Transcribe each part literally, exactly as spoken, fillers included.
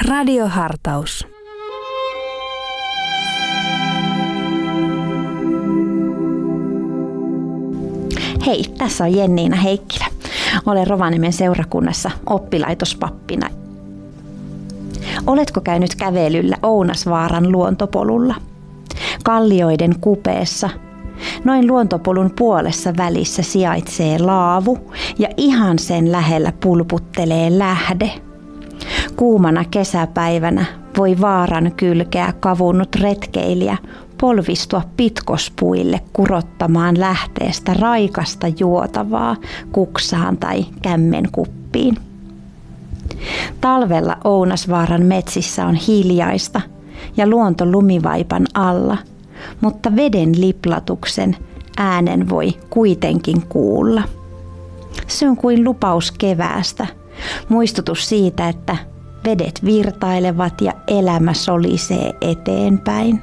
Radiohartaus. Hei, tässä on Jenniina Heikkilä. Olen Rovaniemen seurakunnassa oppilaitospappina. Oletko käynyt kävelyllä Ounasvaaran luontopolulla? Kallioiden kupeessa, noin luontopolun puolessa välissä sijaitsee laavu ja ihan sen lähellä pulputtelee lähde. Kuumana kesäpäivänä voi vaaran kylkeä kavunnut retkeilijä polvistua pitkospuille kurottamaan lähteestä raikasta juotavaa kuksaan tai kämmenkuppiin. Talvella Ounasvaaran metsissä on hiljaista ja luonto lumivaipan alla, mutta veden liplatuksen äänen voi kuitenkin kuulla. Se on kuin lupaus keväästä, muistutus siitä, että vedet virtailevat ja elämä solisee eteenpäin.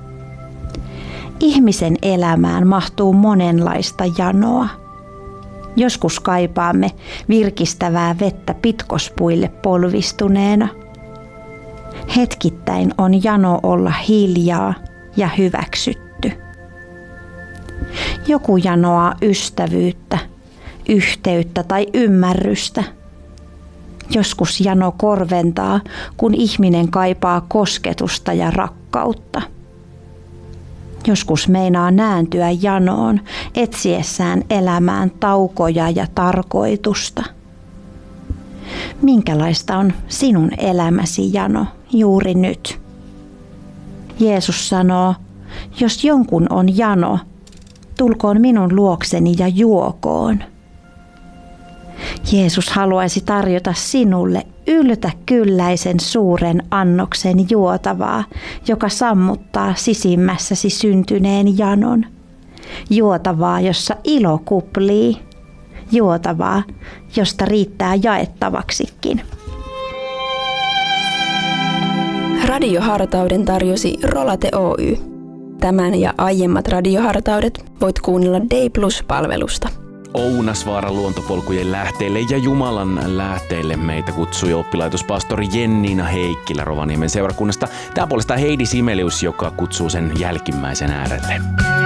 Ihmisen elämään mahtuu monenlaista janoa. Joskus kaipaamme virkistävää vettä pitkospuille polvistuneena. Hetkittäin on jano olla hiljaa ja hyväksytty. Joku janoaa ystävyyttä, yhteyttä tai ymmärrystä. Joskus jano korventaa, kun ihminen kaipaa kosketusta ja rakkautta. Joskus meinaa nääntyä janoon, etsiessään elämään taukoja ja tarkoitusta. Minkälaista on sinun elämäsi jano juuri nyt? Jeesus sanoo, jos jonkun on jano, tulkoon minun luokseni ja juokoon. Jeesus haluaisi tarjota sinulle yltäkylläisen suuren annoksen juotavaa, joka sammuttaa sisimmässäsi syntyneen janon. Juotavaa, jossa ilo kuplii. Juotavaa, josta riittää jaettavaksikin. Radiohartauden tarjosi Rolate Oy. Tämän ja aiemmat radiohartaudet voit kuunnella Day Plus-palvelusta. Ounasvaaran luontopolkujen lähteille ja Jumalan lähteille meitä kutsui oppilaitospastori Jenniina Heikkilä Rovaniemen seurakunnasta. Tämä puolestaan Heidi Simelius, joka kutsuu sen jälkimmäisen äärelle.